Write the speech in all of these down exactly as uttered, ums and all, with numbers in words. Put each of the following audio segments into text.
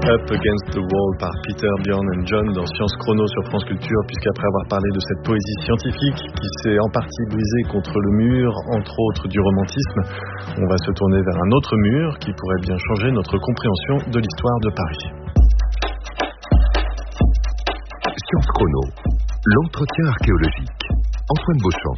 Up Against the Wall par Peter, Bjorn and John dans Science Chrono sur France Culture, puisqu'après avoir parlé de cette poésie scientifique qui s'est en partie brisée contre le mur, entre autres du romantisme, on va se tourner vers un autre mur qui pourrait bien changer notre compréhension de l'histoire de Paris. Science Chrono, l'entretien archéologique. Antoine Beauchamp.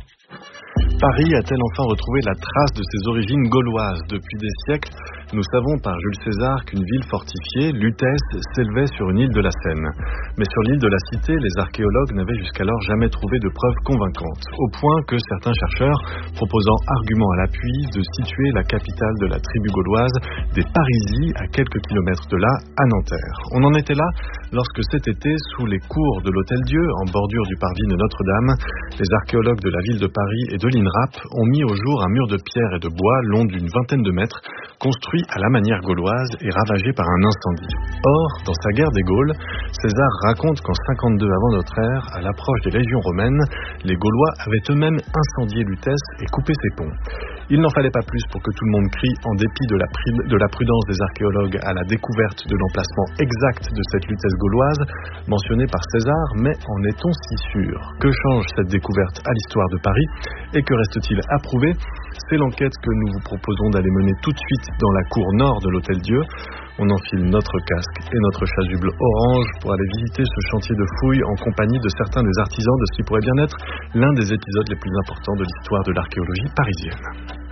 Paris a-t-elle enfin retrouvé la trace de ses origines gauloises? Depuis des siècles, nous savons par Jules César qu'une ville fortifiée, Lutèce, s'élevait sur une île de la Seine. Mais sur l'île de la Cité, les archéologues n'avaient jusqu'alors jamais trouvé de preuves convaincantes, au point que certains chercheurs, proposant arguments à l'appui, de situer la capitale de la tribu gauloise des Parisis à quelques kilomètres de là, à Nanterre. On en était là lorsque cet été, sous les cours de l'Hôtel-Dieu, en bordure du parvis de Notre-Dame, les archéologues de la ville de Paris et de l'INRAP ont mis au jour un mur de pierre et de bois long d'une vingtaine de mètres, construit à la manière gauloise et ravagé par un incendie. Or, dans sa guerre des Gaules, César raconte qu'en cinquante-deux avant notre ère, à l'approche des légions romaines, les Gaulois avaient eux-mêmes incendié Lutèce et coupé ses ponts. Il n'en fallait pas plus pour que tout le monde crie, en dépit de la, pr- de la prudence des archéologues, à la découverte de l'emplacement exact de cette Lutèce gauloise, mentionnée par César, mais en est-on si sûr? Que change cette découverte à l'histoire de Paris et que reste-t-il à prouver? C'est l'enquête que nous vous proposons d'aller mener tout de suite dans la cour nord de l'Hôtel-Dieu. On enfile notre casque et notre chasuble orange pour aller visiter ce chantier de fouilles en compagnie de certains des artisans de ce qui pourrait bien être l'un des épisodes les plus importants de l'histoire de l'archéologie parisienne.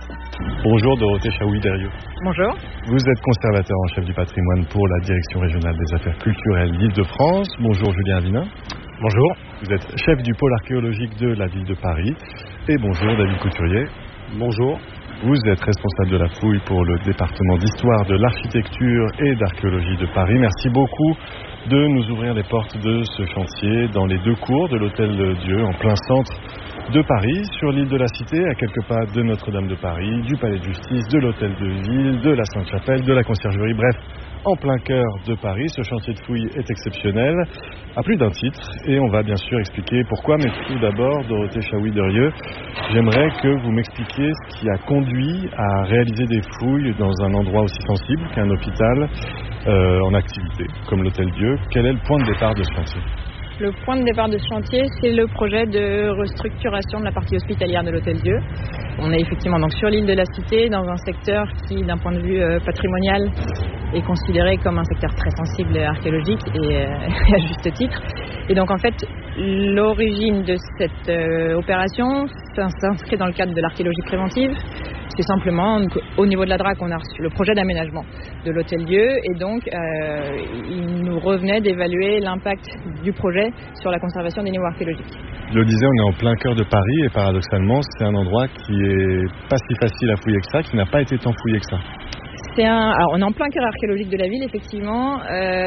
Bonjour Dorothée Chaoui-Derieux. Bonjour. Vous êtes conservateur en chef du patrimoine pour la Direction régionale des affaires culturelles d'Île-de-France. Bonjour Julien Avinin. Bonjour. Vous êtes chef du pôle archéologique de la ville de Paris. Et bonjour David Couturier. Bonjour. Vous êtes responsable de la fouille pour le département d'histoire de l'architecture et d'archéologie de Paris. Merci beaucoup de nous ouvrir les portes de ce chantier dans les deux cours de l'Hôtel-Dieu, en plein centre de Paris, sur l'île de la Cité, à quelques pas de Notre-Dame de Paris, du Palais de Justice, de l'Hôtel de Ville, de la Sainte-Chapelle, de la Conciergerie, bref, en plein cœur de Paris. Ce chantier de fouilles est exceptionnel, à plus d'un titre, et on va bien sûr expliquer pourquoi. Mais tout d'abord, Dorothée Chaoui-Derieux, j'aimerais que vous m'expliquiez ce qui a conduit à réaliser des fouilles dans un endroit aussi sensible qu'un hôpital euh, en activité, comme l'Hôtel-Dieu. Quel est le point de départ de ce chantier ? Le point de départ de ce chantier, c'est le projet de restructuration de la partie hospitalière de l'Hôtel-Dieu. On est effectivement donc sur l'île de la Cité, dans un secteur qui, d'un point de vue euh, patrimonial, est considéré comme un secteur très sensible et archéologique, et euh, à juste titre. Et donc en fait, l'origine de cette euh, opération s'inscrit dans le cadre de l'archéologie préventive. C'est simplement au niveau de la D R A C, on a reçu le projet d'aménagement de l'Hôtel-Dieu, et donc euh, il nous revenait d'évaluer l'impact du projet sur la conservation des niveaux archéologiques. Je le disais, on est en plein cœur de Paris et paradoxalement, c'est un endroit qui est pas si facile à fouiller que ça, qui n'a pas été tant fouillé que ça. C'est un, alors on est en plein cœur archéologique de la ville, effectivement,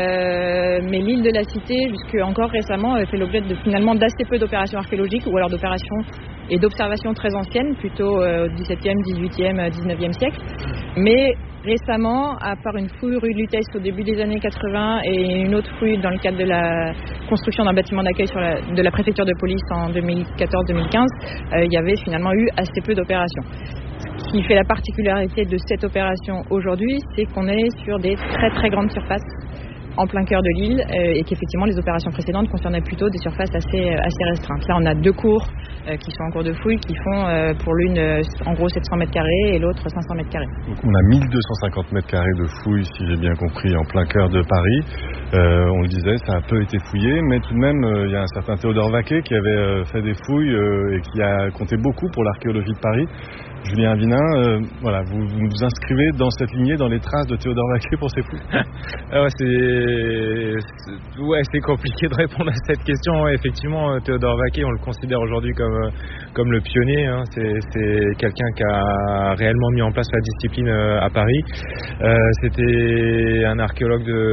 euh, mais l'île de la Cité, jusque encore récemment, a fait l'objet de, finalement d'assez peu d'opérations archéologiques, ou alors d'opérations et d'observations très anciennes, plutôt euh, au dix-septième, dix-huitième, dix-neuvième siècle. Mais récemment, à part une fouille rue de Lutèce au début des années quatre-vingts et une autre fouille dans le cadre de la construction d'un bâtiment d'accueil sur la, de la préfecture de police en deux mille quatorze deux mille quinze, euh, il y avait finalement eu assez peu d'opérations. Ce qui fait la particularité de cette opération aujourd'hui, c'est qu'on est sur des très très grandes surfaces en plein cœur de l'île euh, et qu'effectivement les opérations précédentes concernaient plutôt des surfaces assez, assez restreintes. Là on a deux cours euh, qui sont en cours de fouille qui font euh, pour l'une euh, en gros sept cents mètres carrés et l'autre cinq cents mètres carrés. Donc on a mille deux cent cinquante mètres carrés de fouilles, si j'ai bien compris, en plein cœur de Paris. Euh, on le disait, ça a peu été fouillé, mais tout de même euh, il y a un certain Théodore Vaquet qui avait euh, fait des fouilles euh, et qui a compté beaucoup pour l'archéologie de Paris. Julien Avinin, euh, voilà, vous, vous vous inscrivez dans cette lignée, dans les traces de Théodore Vaquet pour ces fouilles. Ah ouais, c'est... c'est... Ouais, c'est compliqué de répondre à cette question. Effectivement, Théodore Vaquet, on le considère aujourd'hui comme, comme le pionnier. Hein. C'est, c'est quelqu'un qui a réellement mis en place la discipline à Paris. Euh, c'était un archéologue de